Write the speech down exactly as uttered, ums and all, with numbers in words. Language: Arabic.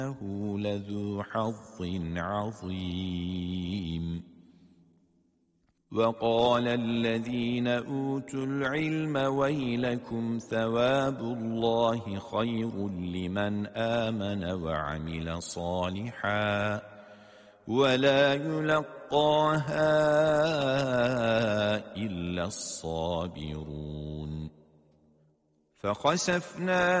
إنه لذو حظ عظيم. وقال الذين أوتوا العلم ويلكم ثواب الله خير لمن آمن وعمل صالحا ولا يلقاها إلا الصابرون. فخسفنا